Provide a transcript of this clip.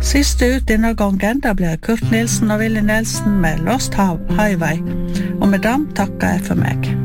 Siste ut denne gangen, da blir Kurt Nilsen og Willy Nelson med Lost Highway, og med dem takker jeg for meg.